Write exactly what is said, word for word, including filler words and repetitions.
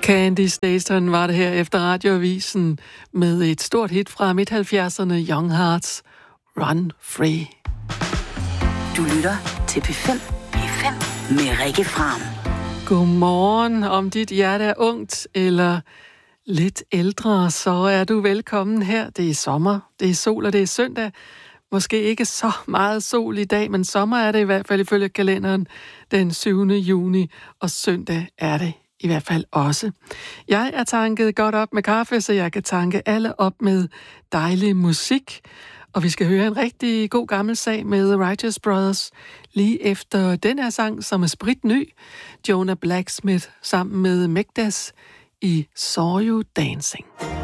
Candy Staton var det her efter radioavisen med et stort hit fra midt halvfjerdserne, Young Hearts, Run Free. Du lytter til P fem. P fem med Rikke Fram. Godmorgen. Om dit hjerte er ungt eller lidt ældre, så er du velkommen her. Det er sommer, det er sol og det er søndag. Måske ikke så meget sol i dag, men sommer er det i hvert fald ifølge kalenderen den syvende juni, og søndag er det i hvert fald også. Jeg er tanket godt op med kaffe, så jeg kan tanke alle op med dejlig musik. Og vi skal høre en rigtig god gammel sag med Righteous Brothers lige efter den her sang, som er spritny. Jonah Blacksmith sammen med Megdas i Saw You Dancing.